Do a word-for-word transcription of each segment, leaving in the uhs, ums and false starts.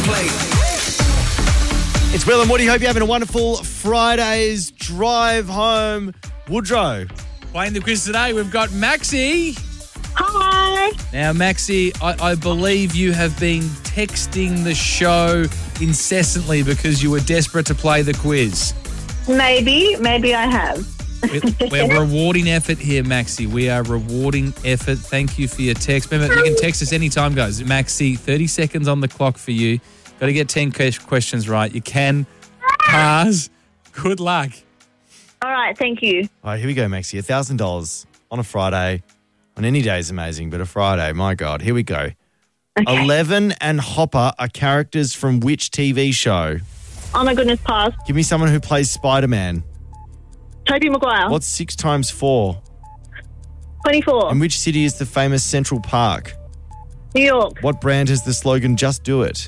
plate. It's Will and Woody. Hope you're having a wonderful Friday's drive home. Woodrow. Playing the quiz today, we've got Maxie. Hi. Now, Maxie, I, I believe you have been texting the show incessantly because you were desperate to play the quiz. Maybe, maybe I have. We're, we're rewarding effort here, Maxie. We are rewarding effort. Thank you for your text. Remember, you can text us anytime, guys. Maxie, thirty seconds on the clock for you. Got to get ten questions right. You can pass. Good luck. All right, thank you. All right, here we go, Maxie. one thousand dollars on a Friday. On any day is amazing, but a Friday, my God. Here we go. Okay. Eleven and Hopper are characters from which T V show? Oh my goodness, pass. Give me someone who plays Spider-Man. Tobey Maguire. What's six times four? twenty-four. In which city is the famous Central Park? New York. What brand has the slogan Just Do It?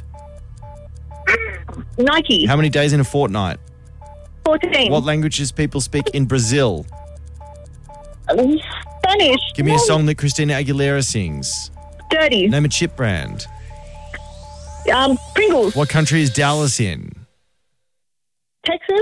Nike. How many days in a fortnight? fourteen. What languages people speak in Brazil? Um, Spanish. Give me a song that Christina Aguilera sings. Dirty. Name a chip brand. Um, Pringles. What country is Dallas in? Texas.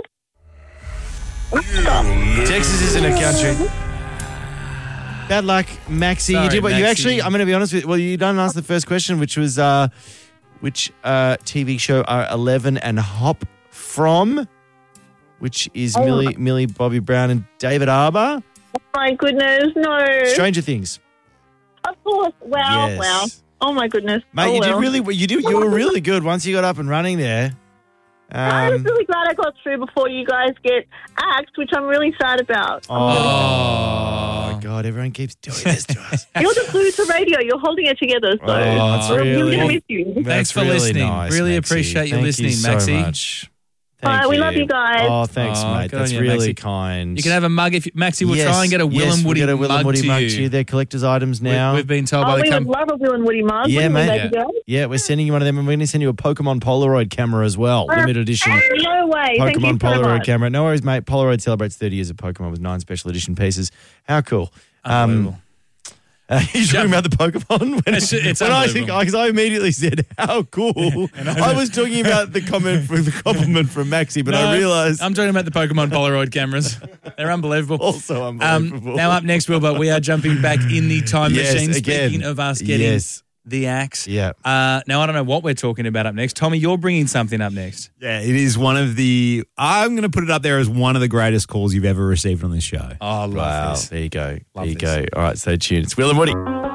Texas isn't a country. Bad luck, Maxie. Sorry, you did what you Maxie. actually, I'm going to be honest with you. Well, you didn't answer the first question, which was uh, which uh, T V show are Eleven and Hop from? Which is Oh. Millie, Millie Bobby Brown and David Arbor. Oh my goodness, no. Stranger Things. Of course. Wow, Yes. wow. Oh my goodness. Mate, oh, you well. did really, you did, you were really good once you got up and running there. I was Um, really glad I got through before you guys get axed, which I'm really sad about. oh, God, everyone keeps doing this to us. You're the glue to radio. You're holding it together. So Oh, that's I'm really- going to miss you. Thanks That's for really listening. nice, Really Maxie. appreciate you Thank listening, so Maxie. much. All Thank right, we love you guys. Oh, thanks, Oh, mate. good That's on you, really Maxie. kind. You can have a mug if you, Maxie. We'll Yes, try and get a Will yes, and Woody we'll get a Will mug and Woody to mug you. to you. They're collector's items now. We, we've been told Oh, by the we com- would love a Will and Woody mug. Yeah, Wouldn't we, mate. baby girl? Yeah, we're sending you one of them, and we're going to send you a Pokemon Polaroid camera as well. Limited edition No way. Thank you Pokemon so Polaroid much. camera. No worries, mate. Polaroid celebrates thirty years of Pokemon with nine special edition pieces. How cool. Unbelievable. Uh, you're talking about the Pokemon? When, It's- it's when I think, unbelievable. because I immediately said, how cool. I was talking about the comment for the compliment from Maxie, but No, I realised I'm talking about the Pokemon Polaroid cameras. They're unbelievable. also Um, unbelievable. now up next, Will, but we are jumping back in the time Yes, machine. again. Speaking of us getting Yes. the axe. Yeah. Uh, now, I don't know what we're talking about up next. Tommy, you're bringing something up next. Yeah, it is one of the, I'm going to put it up there as one of the greatest calls you've ever received on this show. Oh, I love Wow. this. There you go. Love there you this. go. All right, stay tuned. It's Will and Woody.